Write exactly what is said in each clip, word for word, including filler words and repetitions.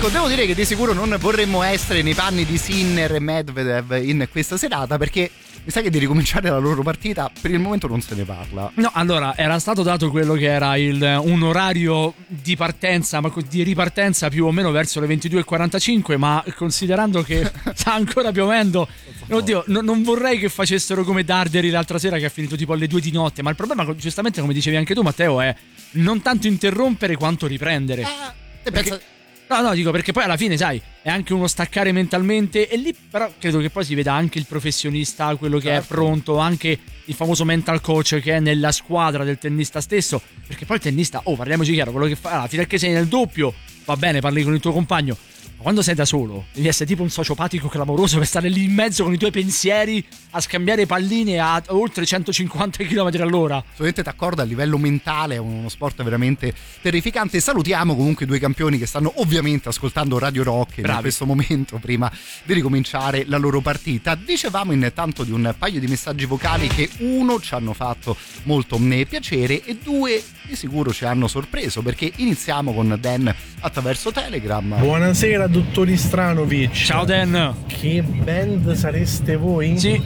Ecco, devo dire che di sicuro non vorremmo essere nei panni di Sinner e Medvedev in questa serata, perché mi sa che di ricominciare la loro partita per il momento non se ne parla. No, allora, era stato dato quello che era il, un orario di partenza, ma di ripartenza più o meno verso le ventidue e quarantacinque, ma considerando che sta ancora piovendo, oddio, no, non vorrei che facessero come Darderi l'altra sera che ha finito tipo alle due di notte, ma il problema, giustamente come dicevi anche tu Matteo, è non tanto interrompere quanto riprendere. Ah, te perché, pensa... No, no, dico perché poi alla fine, sai, è anche uno staccare mentalmente, e lì però credo che poi si veda anche il professionista, quello che certo. è pronto, anche il famoso mental coach che è nella squadra del tennista stesso, perché poi il tennista, oh, parliamoci chiaro, quello che fa, alla fine che sei nel doppio, va bene, parli con il tuo compagno, ma quando sei da solo, devi essere tipo un sociopatico clamoroso per stare lì in mezzo con i tuoi pensieri a scambiare palline a oltre centocinquanta chilometri all'ora. Assolutamente d'accordo, a livello mentale è uno sport veramente terrificante. Salutiamo comunque i due campioni che stanno ovviamente ascoltando Radio Rock in questo momento prima di ricominciare la loro partita. Dicevamo intanto di un paio di messaggi vocali che uno ci hanno fatto molto piacere e due di sicuro ci hanno sorpreso, perché iniziamo con Dan attraverso Telegram. Buonasera dottori Stranovic. Ciao Dan. Che band sareste voi? Sì.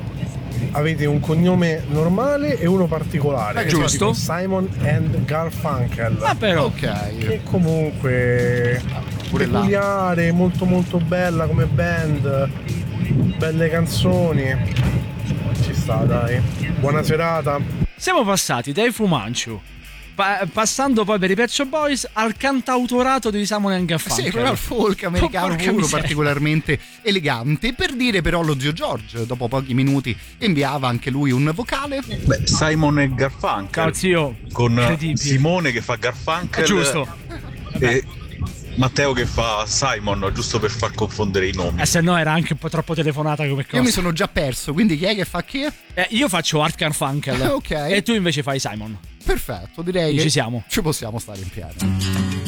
Avete un cognome normale e uno particolare, eh, giusto? Simon and Garfunkel. Ah, però ok. Che comunque pure peculiare, là. molto molto bella come band, belle canzoni. Ci sta, dai. Buona serata. Siamo passati dai Fumanchu, Pa- passando poi per i Pet Shop Boys al cantautorato di Simon and Garfunkel. Sì, però il folk americano, oh, uno particolarmente elegante. Per dire però lo zio George, dopo pochi minuti, inviava anche lui un vocale. Beh, Simon e Garfunkel. Zio, con Simone che fa Garfunkel. È giusto. E Matteo che fa Simon, giusto per far confondere i nomi. Eh, se no era anche un po' troppo telefonata come cosa. Io mi sono già perso, quindi chi è che fa chi? Eh, io faccio Art Garfunkel. Ok. E tu invece fai Simon. Perfetto, direi e che ci siamo. Ci possiamo stare in piedi.